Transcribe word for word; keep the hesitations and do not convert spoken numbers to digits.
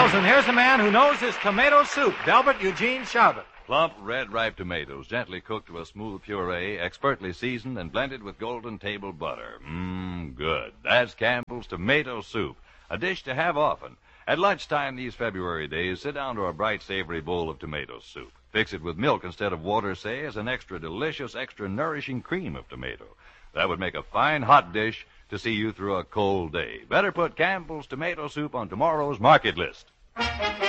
Charles, and here's a man who knows his tomato soup, Delbert Eugene Charbot. Plump, red, ripe tomatoes, gently cooked to a smooth puree, expertly seasoned and blended with golden table butter. Mmm, good. That's Campbell's tomato soup, a dish to have often. At lunchtime these February days, sit down to a bright, savory bowl of tomato soup. Fix it with milk instead of water, say, as an extra delicious, extra nourishing cream of tomato. That would make a fine hot dish to see you through a cold day. Better put Campbell's tomato soup on tomorrow's market list.